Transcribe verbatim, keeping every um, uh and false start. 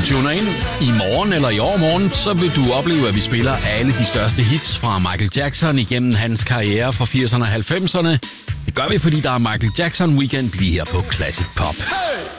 tuner ind i morgen eller i overmorgen, så vil du opleve, at vi spiller alle de største hits fra Michael Jackson igennem hans karriere fra firserne og halvfemserne. Det gør vi, fordi der er Michael Jackson Weekend lige her på Classic Pop.